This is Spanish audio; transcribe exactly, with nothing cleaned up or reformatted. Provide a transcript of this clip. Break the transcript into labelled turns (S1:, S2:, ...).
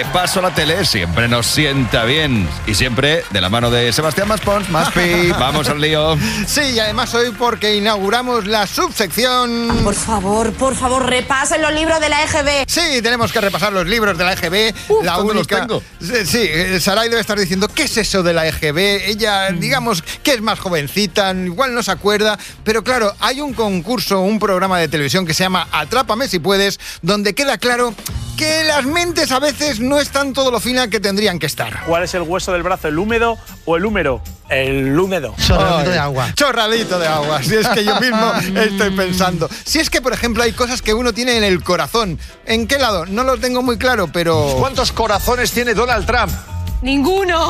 S1: repaso a la tele siempre nos sienta bien. Y siempre de la mano de Sebastián Maspons, Maspi. Vamos al lío.
S2: Sí, y además hoy porque inauguramos la subsección...
S3: Por favor, por favor, repasen los libros de la E G B.
S2: Sí, tenemos que repasar los libros de la E G B.
S1: Uf,
S2: la
S1: ¿dónde
S2: única...
S1: los tengo?
S2: Sí, Saray debe estar diciendo, ¿qué es eso de la E G B? Ella, digamos, que es más jovencita, igual no se acuerda, pero claro, hay un concurso, un programa de televisión que se llama Atrápame si puedes, donde queda claro que las mentes a veces no están todo lo fina que tendrían que estar.
S4: ¿Cuál es el hueso del brazo, el húmedo o el húmero? El húmedo.
S2: Chorradito de agua. Chorradito de agua. Si es que yo mismo estoy pensando. Si es que, por ejemplo, hay cosas que uno tiene en el corazón. ¿En qué lado? No lo tengo muy claro, pero...
S5: ¿Cuántos corazones tiene Donald Trump?
S3: Ninguno.